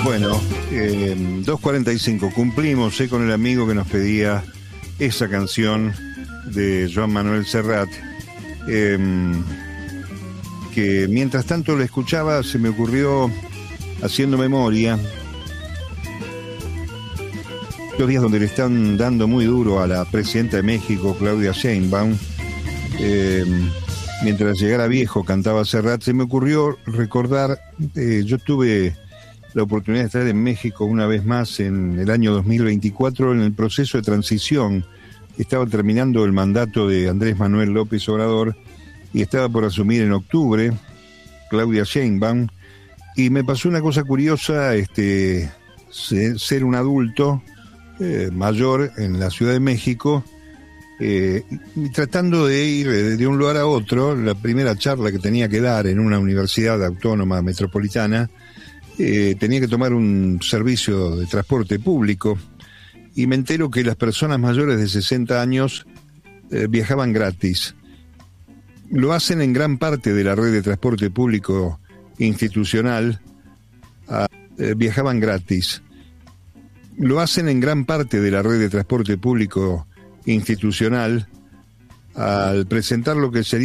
Bueno, 2:45, cumplimos con el amigo que nos pedía esa canción de Joan Manuel Serrat, que mientras tanto la escuchaba se me ocurrió, haciendo memoria, los días donde le están dando muy duro a la presidenta de México, Claudia Sheinbaum. Mientras llegara viejo cantaba Serrat, se me ocurrió recordar, yo tuve la oportunidad de estar en México una vez más en el año 2024 en el proceso de transición. Estaba terminando el mandato de Andrés Manuel López Obrador y estaba por asumir en octubre Claudia Sheinbaum, y me pasó una cosa curiosa, ser un adulto mayor en la Ciudad de México, y tratando de ir de un lugar a otro. La primera charla que tenía que dar en una universidad autónoma metropolitana, tenía que tomar un servicio de transporte público, y me entero que las personas mayores de 60 años viajaban gratis. Lo hacen en gran parte de la red de transporte público institucional, viajaban gratis. Lo hacen en gran parte de la red de transporte público institucional al presentar lo que sería